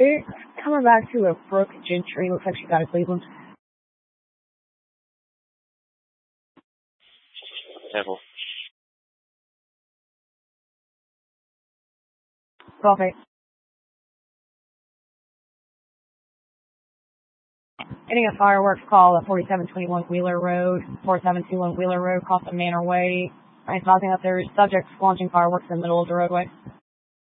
It's coming back to a Brooke Gentry. Looks like she got a Cleveland. Careful. Profit. Getting a fireworks call at 4721 Wheeler Road, 4721 Wheeler Road, across the Manor Way. Advising that there is subjects launching fireworks in the middle of the roadway.